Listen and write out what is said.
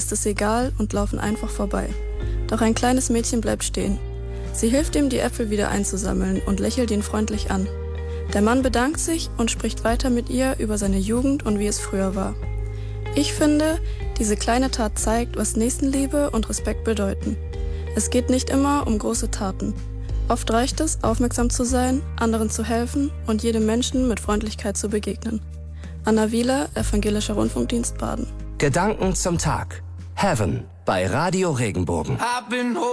ist es egal und laufen einfach vorbei. Doch ein kleines Mädchen bleibt stehen. Sie hilft ihm, die Äpfel wieder einzusammeln und lächelt ihn freundlich an. Der Mann bedankt sich und spricht weiter mit ihr über seine Jugend und wie es früher war. Ich finde, diese kleine Tat zeigt, was Nächstenliebe und Respekt bedeuten. Es geht nicht immer um große Taten. Oft reicht es, aufmerksam zu sein, anderen zu helfen und jedem Menschen mit Freundlichkeit zu begegnen. Anna Wieler, Evangelischer Rundfunkdienst Baden. Gedanken zum Tag. Heaven bei Radio Regenbogen.